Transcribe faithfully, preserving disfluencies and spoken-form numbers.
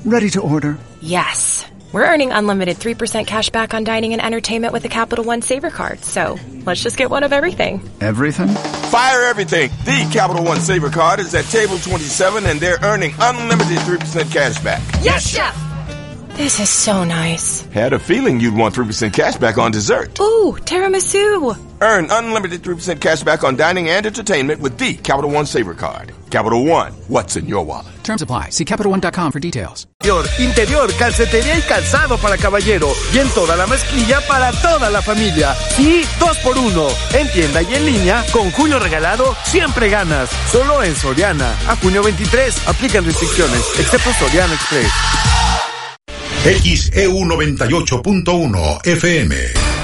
Ready to order. Yes. We're earning unlimited three percent cash back on dining and entertainment with the Capital One Saver Card. So let's just get one of everything. Everything? Fire everything. The Capital One Saver Card is at table twenty-seven, and they're earning unlimited three percent cash back. Yes, Chef! This is so nice. Had a feeling you'd want three percent cash back on dessert. Ooh, tiramisu. Earn unlimited three percent cash back on dining and entertainment with the Capital One Saver Card. Capital One, what's in your wallet? Terms apply. See Capital One dot com for details. Interior, calcetería y calzado para caballero. Y en toda la mezclilla para toda la familia. Sí, dos por uno. En tienda y en línea, con Julio Regalado, siempre ganas. Solo en Soriana. A junio veintitrés. Aplican restricciones, excepto Soriana Express. X E U noventa y ocho punto uno F M.